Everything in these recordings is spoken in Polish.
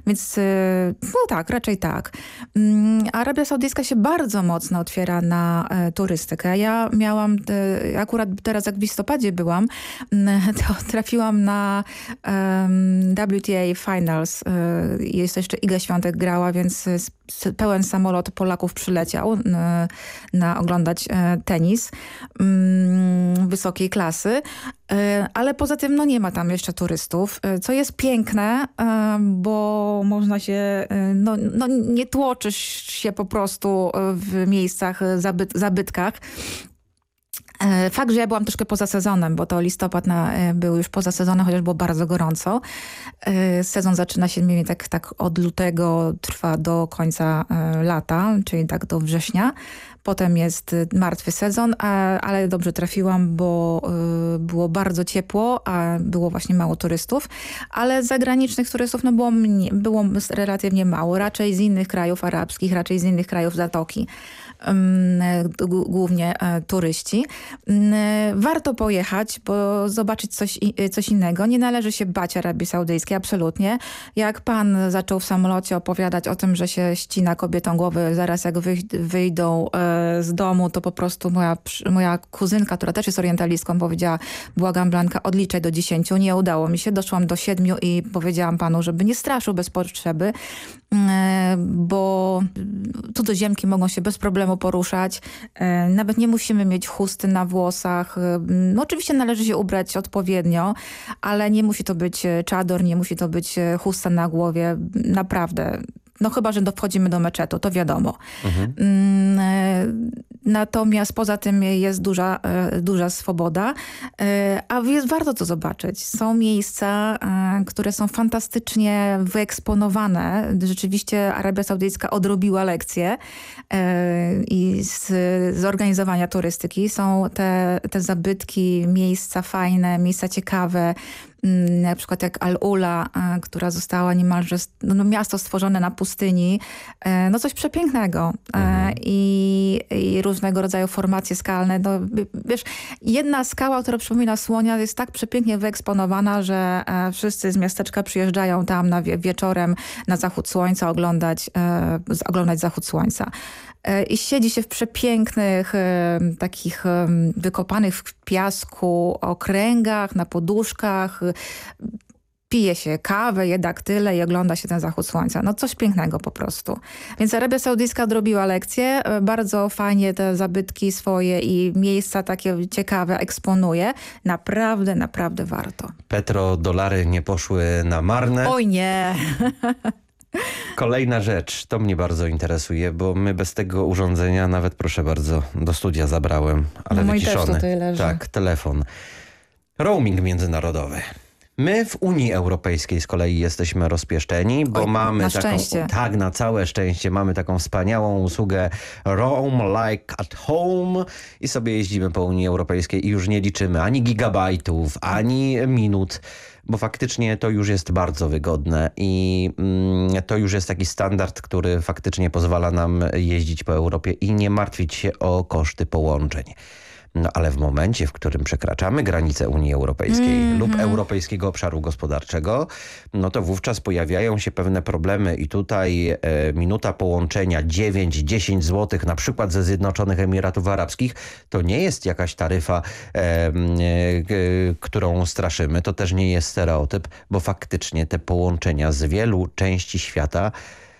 Więc no tak, raczej tak. Arabia Saudyjska się bardzo mocno otwiera na turystykę. Ja miałam, akurat teraz jak w listopadzie byłam, to trafiłam na WTA Finals. Jest jeszcze Iga Świątek grała, więc pełen samolot Polaków przyleciał na oglądać tenis wysokiej klasy. Ale poza tym no nie ma tam jeszcze turystów, co jest piękne, bo można się, no nie tłoczysz się po prostu w miejscach, zabytkach. Fakt, że ja byłam troszkę poza sezonem, bo to listopad był już poza sezonem, chociaż było bardzo gorąco. Sezon zaczyna się mniej więcej tak od lutego, trwa do końca lata, czyli tak do września. Potem jest martwy sezon, ale dobrze trafiłam, bo było bardzo ciepło, a było właśnie mało turystów. Ale zagranicznych turystów no było relatywnie mało, raczej z innych krajów arabskich, raczej z innych krajów Zatoki. Głównie turyści. Warto pojechać, bo zobaczyć coś innego. Nie należy się bać Arabii Saudyjskiej, absolutnie. Jak pan zaczął w samolocie opowiadać o tym, że się ścina kobietom głowy zaraz jak wyjdą z domu, to po prostu moja kuzynka, która też jest orientalistką, powiedziała: błagam Blanka, odliczaj do 10. Nie udało mi się. Doszłam do 7 i powiedziałam panu, żeby nie straszył bez potrzeby, bo cudzoziemki mogą się bez problemu poruszać. Nawet nie musimy mieć chusty na włosach. No, oczywiście należy się ubrać odpowiednio, ale nie musi to być czador, nie musi to być chusta na głowie. Naprawdę. No chyba, że wchodzimy do meczetu, to wiadomo. Natomiast poza tym jest duża swoboda, a jest warto to zobaczyć. Są miejsca, które są fantastycznie wyeksponowane. Rzeczywiście Arabia Saudyjska odrobiła lekcję i z organizowania turystyki. Są te zabytki, miejsca fajne, miejsca ciekawe, na przykład jak Al-Ula, która została niemalże miasto stworzone na pustyni. No coś przepięknego. I różnego rodzaju formacje skalne. No, wiesz, jedna skała, która przypomina słonia, jest tak przepięknie wyeksponowana, że wszyscy z miasteczka przyjeżdżają tam wieczorem na zachód słońca oglądać zachód słońca. I siedzi się w przepięknych, takich wykopanych w piasku okręgach, na poduszkach, pije się kawę, je daktyle i ogląda się ten zachód słońca. No coś pięknego po prostu. Więc Arabia Saudyjska odrobiła lekcję. Bardzo fajnie te zabytki swoje i miejsca takie ciekawe eksponuje. Naprawdę, naprawdę warto. Petrodolary nie poszły na marne. Oj nie! Kolejna rzecz, to mnie bardzo interesuje, bo my bez tego urządzenia nawet, proszę bardzo, do studia zabrałem, ale no wyciszony. Też tutaj leży. Tak, telefon. Roaming międzynarodowy. My w Unii Europejskiej z kolei jesteśmy rozpieszczeni, bo mamy na szczęście. Tak, na całe szczęście mamy taką wspaniałą usługę Roam Like at Home i sobie jeździmy po Unii Europejskiej i już nie liczymy ani gigabajtów, ani minut, bo faktycznie to już jest bardzo wygodne i to już jest taki standard, który faktycznie pozwala nam jeździć po Europie i nie martwić się o koszty połączeń. No ale w momencie, w którym przekraczamy granicę Unii Europejskiej lub Europejskiego Obszaru Gospodarczego, no to wówczas pojawiają się pewne problemy i tutaj minuta połączenia 9-10 zł na przykład ze Zjednoczonych Emiratów Arabskich to nie jest jakaś taryfa, którą straszymy. To też nie jest stereotyp, bo faktycznie te połączenia z wielu części świata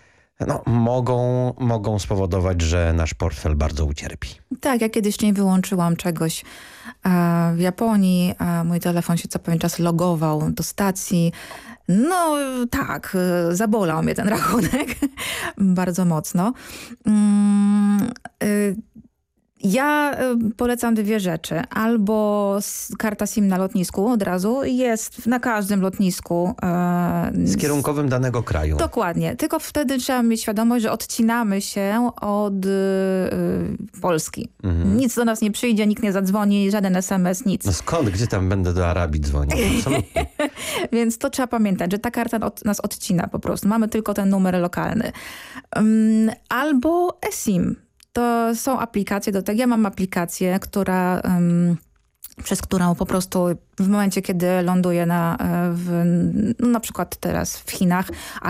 mogą spowodować, że nasz portfel bardzo ucierpi. Tak, ja kiedyś nie wyłączyłam czegoś w Japonii. Mój telefon się co pewien czas logował do stacji. No tak, zabolał mnie ten rachunek bardzo mocno. Ja polecam dwie rzeczy. Albo karta SIM na lotnisku od razu. Jest na każdym lotnisku. Z kierunkowym danego kraju. Dokładnie. Tylko wtedy trzeba mieć świadomość, że odcinamy się od Polski. Nic do nas nie przyjdzie, nikt nie zadzwoni, żaden SMS, nic. No skąd? Gdzie tam będę do Arabii dzwonił? Absolutnie. Więc to trzeba pamiętać, że ta karta nas odcina po prostu. Mamy tylko ten numer lokalny. Albo eSIM. To są aplikacje do tego. Ja mam aplikację, przez którą po prostu w momencie, kiedy ląduję na przykład teraz w Chinach,